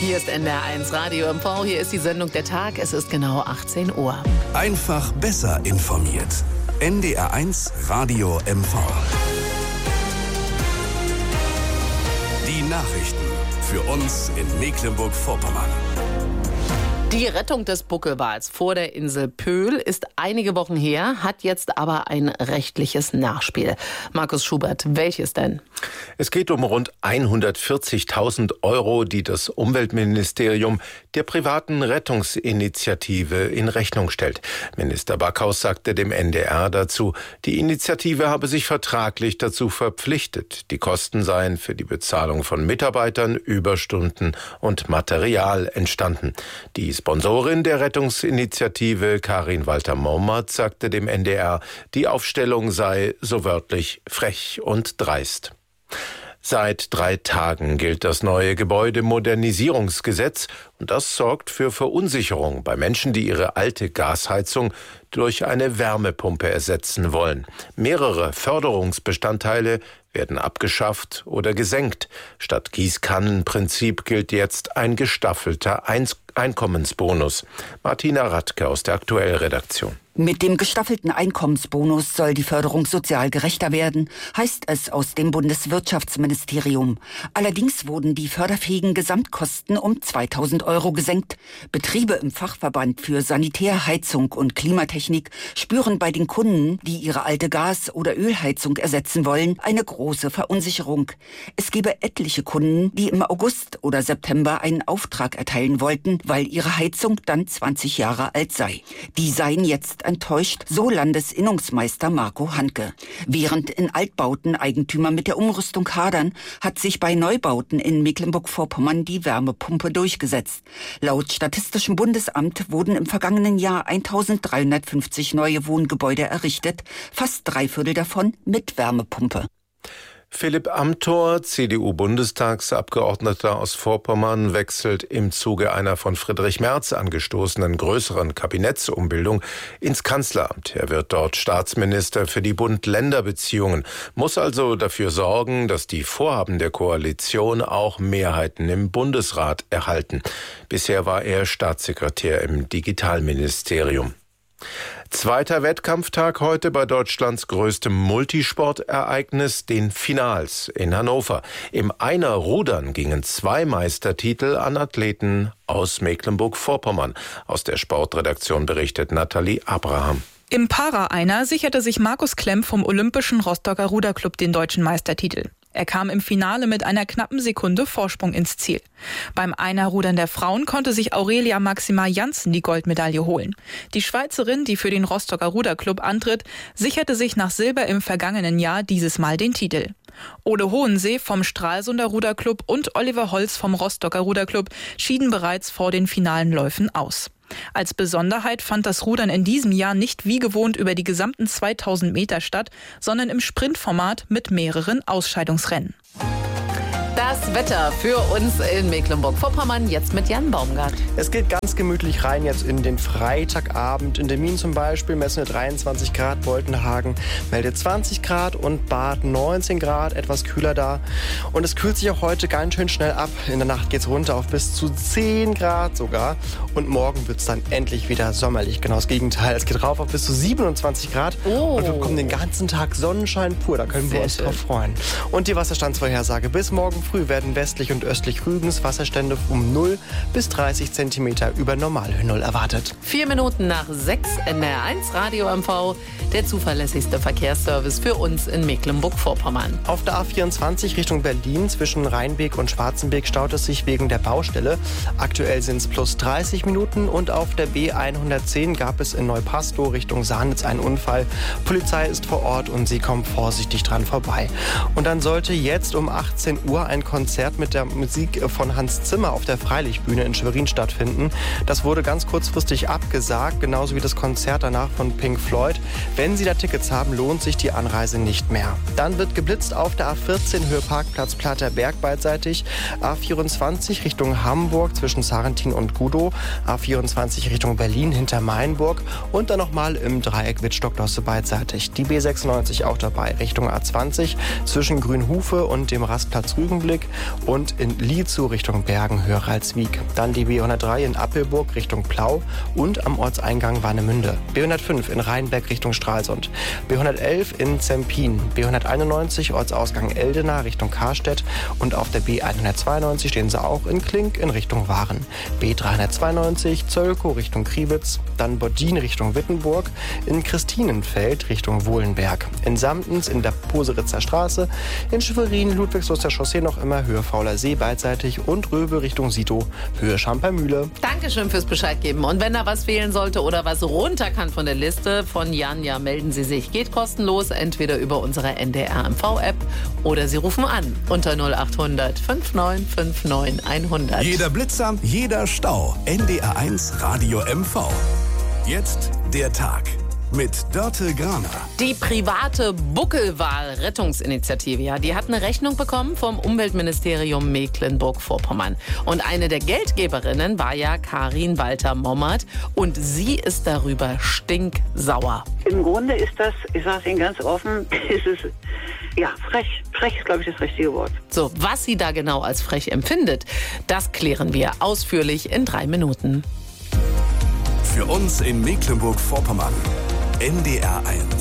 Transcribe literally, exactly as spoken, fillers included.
Hier ist N D R eins Radio M V, hier ist die Sendung Der Tag, es ist genau achtzehn Uhr. Einfach besser informiert. N D R eins Radio M V. Die Nachrichten für uns in Mecklenburg-Vorpommern. Die Rettung des Buckelwals vor der Insel Pöhl ist einige Wochen her, hat jetzt aber ein rechtliches Nachspiel. Markus Schubert, welches denn? Es geht um rund hundertvierzigtausend Euro, die das Umweltministerium der privaten Rettungsinitiative in Rechnung stellt. Minister Backhaus sagte dem N D R dazu, die Initiative habe sich vertraglich dazu verpflichtet. Die Kosten seien für die Bezahlung von Mitarbeitern, Überstunden und Material entstanden. Die Sponsorin der Rettungsinitiative, Karin Walter-Momert, sagte dem N D R, die Aufstellung sei so wörtlich frech und dreist. Seit drei Tagen gilt das neue Gebäudemodernisierungsgesetz und das sorgt für Verunsicherung bei Menschen, die ihre alte Gasheizung durch eine Wärmepumpe ersetzen wollen. Mehrere Förderungsbestandteile werden abgeschafft oder gesenkt. Statt Gießkannenprinzip gilt jetzt ein gestaffelter Einkommensbonus. Martina Radke aus der Aktuell-Redaktion. Mit dem gestaffelten Einkommensbonus soll die Förderung sozial gerechter werden, heißt es aus dem Bundeswirtschaftsministerium. Allerdings wurden die förderfähigen Gesamtkosten um zweitausend Euro gesenkt. Betriebe im Fachverband für Sanitär, Heizung und Klimatechnik spüren bei den Kunden, die ihre alte Gas- oder Ölheizung ersetzen wollen, eine große Verunsicherung. Es gebe etliche Kunden, die im August oder September einen Auftrag erteilen wollten, weil ihre Heizung dann zwanzig Jahre alt sei. Die seien jetzt enttäuscht, so Landesinnungsmeister Marco Handke. Während in Altbauten Eigentümer mit der Umrüstung hadern, hat sich bei Neubauten in Mecklenburg-Vorpommern die Wärmepumpe durchgesetzt. Laut Statistischem Bundesamt wurden im vergangenen Jahr eintausenddreihundertfünfzig neue Wohngebäude errichtet, fast drei Viertel davon mit Wärmepumpe. Philipp Amthor, C D U-Bundestagsabgeordneter aus Vorpommern, wechselt im Zuge einer von Friedrich Merz angestoßenen größeren Kabinettsumbildung ins Kanzleramt. Er wird dort Staatsminister für die Bund-Länder-Beziehungen, muss also dafür sorgen, dass die Vorhaben der Koalition auch Mehrheiten im Bundesrat erhalten. Bisher war er Staatssekretär im Digitalministerium. Zweiter Wettkampftag heute bei Deutschlands größtem Multisportereignis, den Finals in Hannover. Im Einerrudern gingen zwei Meistertitel an Athleten aus Mecklenburg-Vorpommern. Aus der Sportredaktion berichtet Nathalie Abraham. Im Para-Einer sicherte sich Markus Klemm vom Olympischen Rostocker Ruderclub den deutschen Meistertitel. Er kam im Finale mit einer knappen Sekunde Vorsprung ins Ziel. Beim Einerrudern der Frauen konnte sich Aurelia Maxima Janssen die Goldmedaille holen. Die Schweizerin, die für den Rostocker Ruderclub antritt, sicherte sich nach Silber im vergangenen Jahr dieses Mal den Titel. Ole Hohensee vom Stralsunder Ruderclub und Oliver Holz vom Rostocker Ruderclub schieden bereits vor den finalen Läufen aus. Als Besonderheit fand das Rudern in diesem Jahr nicht wie gewohnt über die gesamten zweitausend Meter statt, sondern im Sprintformat mit mehreren Ausscheidungsrennen. Das Wetter für uns in Mecklenburg-Vorpommern, jetzt mit Jan Baumgart. Es geht ganz gemütlich rein jetzt in den Freitagabend. In Demmin zum Beispiel messen wir dreiundzwanzig Grad, Boltenhagen meldet zwanzig Grad und Bad neunzehn Grad, etwas kühler da. Und es kühlt sich auch heute ganz schön schnell ab. In der Nacht geht es runter auf bis zu zehn Grad sogar. Und morgen wird es dann endlich wieder sommerlich. Genau das Gegenteil. Es geht rauf auf bis zu siebenundzwanzig Grad. Oh. Und wir bekommen den ganzen Tag Sonnenschein pur. Da können Sehr wir uns schön. drauf freuen. Und die Wasserstandsvorhersage bis morgen früh werden westlich und östlich Rügens Wasserstände um null bis dreißig Zentimeter über Normalhöhe null erwartet. Vier Minuten nach sechs, N D R eins Radio M V, der zuverlässigste Verkehrsservice für uns in Mecklenburg-Vorpommern. Auf der A vierundzwanzig Richtung Berlin zwischen Rheinbeek und Schwarzenbeek staut es sich wegen der Baustelle. Aktuell sind es plus dreißig Minuten und auf der B hundertzehn gab es in Neupastow Richtung Sahnitz einen Unfall. Polizei ist vor Ort und sie kommt vorsichtig dran vorbei. Und dann sollte jetzt um achtzehn Uhr ein Konzert mit der Musik von Hans Zimmer auf der Freilichtbühne in Schwerin stattfinden. Das wurde ganz kurzfristig abgesagt, genauso wie das Konzert danach von Pink Floyd. Wenn Sie da Tickets haben, lohnt sich die Anreise nicht mehr. Dann wird geblitzt auf der A vierzehn Höhe Parkplatz Platterberg beidseitig, A vierundzwanzig Richtung Hamburg zwischen Sarrentin und Gudow, A vierundzwanzig Richtung Berlin hinter Mainburg und dann nochmal im Dreieck Wittstock-Dosse beidseitig. Die B sechsundneunzig auch dabei Richtung A zwanzig zwischen Grünhufe und dem Rastplatz Rügenblick. Schulig und in Liezow Richtung Bergen-Höralswijk. Dann die B hundertdrei in Appelburg Richtung Plau und am Ortseingang Warnemünde. B hundertfünf in Rheinberg Richtung Stralsund. B hundertelf in Zempin. B hunderteinundneunzig Ortsausgang Eldena Richtung Karstedt. Und auf der B hundertzweiundneunzig stehen sie auch in Klink in Richtung Waren. B dreihundertzweiundneunzig Zöllkow Richtung Kriwitz. Dann Boddin Richtung Wittenburg. In Christinenfeld Richtung Wohlenberg. In Samtens in der Poseritzer Straße. In Schwerin Ludwigslotzer Chaussee noch immer Höhe Fauler See beidseitig. Und Röbel Richtung Sito Höhe Schampermühle. Dankeschön fürs Bescheid geben. Und wenn da was fehlen sollte oder was runter kann von der Liste von Jan, ja, melden Sie sich. Geht kostenlos, entweder über unsere N D R M V-App oder Sie rufen an unter null acht hundert neunundfünfzig neunundfünfzig hundert. Jeder Blitzer, jeder Stau. N D R eins Radio M V. Jetzt der Tag mit Dörte Graner. Die private Buckelwal-Rettungsinitiative, ja, die hat eine Rechnung bekommen vom Umweltministerium Mecklenburg-Vorpommern. Und eine der Geldgeberinnen war ja Karin Walter-Mommert und sie ist darüber stinksauer. Im Grunde ist das, ich sage es Ihnen ganz offen, ist es, ja, frech. Frech ist, glaube ich, das richtige Wort. So, was sie da genau als frech empfindet, das klären wir ausführlich in drei Minuten. Für uns in Mecklenburg-Vorpommern. N D R eins.